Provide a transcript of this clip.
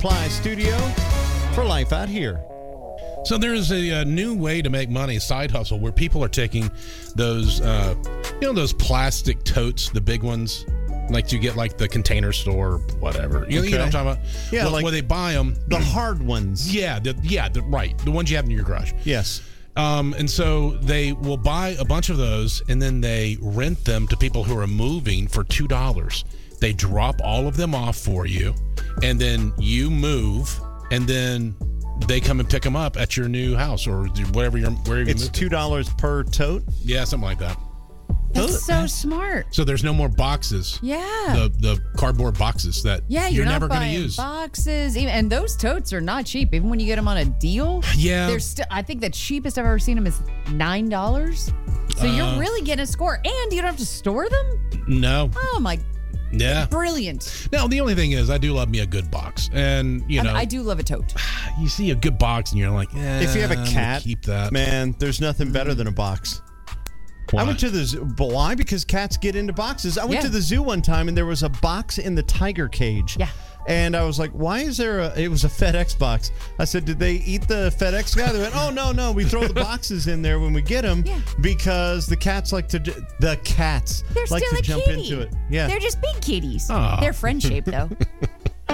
Supply Studio for Life Out Here. So there's a new way to make money, side hustle, where people are taking those, those plastic totes, the big ones, like you get like the Container Store or whatever. You know what I'm talking about? Yeah, where they buy them. The hard ones. Yeah, right. The ones you have in your garage. Yes. And so they will buy a bunch of those, and then they rent them to people who are moving for $2. They drop all of them off for you, and then you move, and then they come and pick them up at your new house or wherever you're. It's $2 per tote. Yeah, something like that. That's so smart. So there's no more boxes. Yeah. The cardboard boxes that you're never going to use. Boxes, and those totes are not cheap. Even when you get them on a deal. Yeah. They're still. I think the cheapest I've ever seen them is $9. So you're really getting a score, and you don't have to store them. No. Oh my. Yeah. Brilliant. Now, the only thing is, I do love me a good box. And, I do love a tote. You see a good box and you're like, if you have a cat, keep that. Man, there's nothing better than a box. Why? I went to the zoo. Why? Because cats get into boxes. I went to the zoo one time and there was a box in the tiger cage. Yeah. And I was like, why is there it was a FedEx box. I said, did they eat the FedEx guy? They went, oh, no. We throw the boxes in there when we get them because the cats like to, They're like still to a jump kitty. into it. Yeah. They're just big kitties. Aw. They're friend shaped though.